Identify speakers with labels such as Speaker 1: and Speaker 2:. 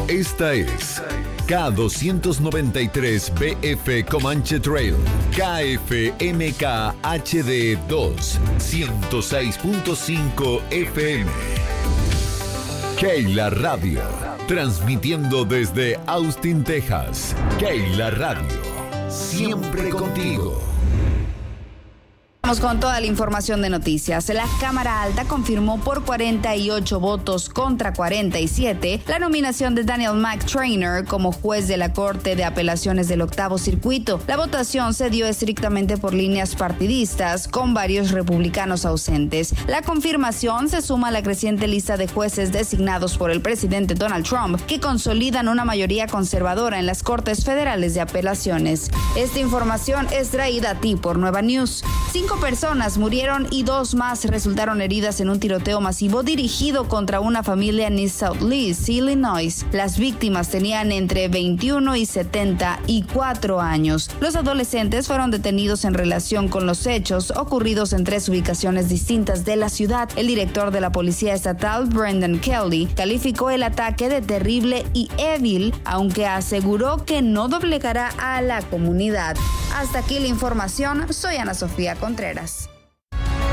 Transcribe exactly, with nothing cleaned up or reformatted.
Speaker 1: Esta es K doscientos noventa y tres B F Comanche Trail, K F M K H D dos, ciento seis punto cinco F M. Keila Radio, transmitiendo desde Austin, Texas. Keila Radio, siempre contigo.
Speaker 2: Vamos con toda la información de noticias. La Cámara Alta confirmó por cuarenta y ocho votos contra cuarenta y siete la nominación de Daniel McTrainer como juez de la Corte de Apelaciones del Octavo Circuito. La votación se dio estrictamente por líneas partidistas, con varios republicanos ausentes. La confirmación se suma a la creciente lista de jueces designados por el presidente Donald Trump, que consolidan una mayoría conservadora en las Cortes Federales de Apelaciones. Esta información es traída a ti por Nueva News. Cinco personas murieron y dos más resultaron heridas en un tiroteo masivo dirigido contra una familia en East South Lis, Illinois. Las víctimas tenían entre veintiuno y setenta y cuatro años. Los adolescentes fueron detenidos en relación con los hechos ocurridos en tres ubicaciones distintas de la ciudad. El director de la Policía Estatal, Brendan Kelly, calificó el ataque de terrible y evil, aunque aseguró que no doblegará a la comunidad. Hasta aquí la información. Soy Ana Sofía Contreras.